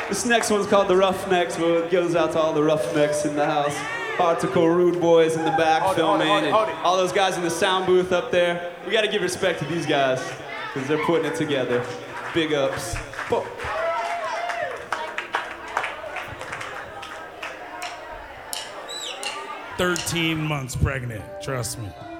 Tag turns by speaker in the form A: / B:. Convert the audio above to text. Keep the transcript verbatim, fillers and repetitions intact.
A: This next one's called The Roughnecks, but it goes out to all the roughnecks in the house. Hardcore rude boys in the back
B: hold
A: filming,
B: it, hold it, hold it,
A: and all those guys in the sound booth up there. We gotta give respect to these guys, because they're putting it together. Big ups. Whoa.
C: thirteen months pregnant, trust me.